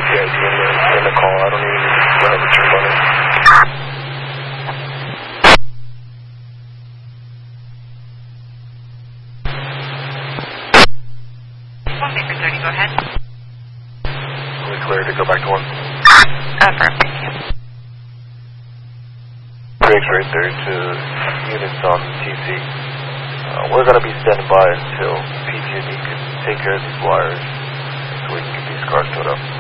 PID in the call. I don't even need to have a trip on it. Baker 30, go ahead. We clear to go back to 1. Affirm, thank you. X-ray 32 units on TC. We're going to be standing by until PG&E can take care of these wires so we can get these cars towed up.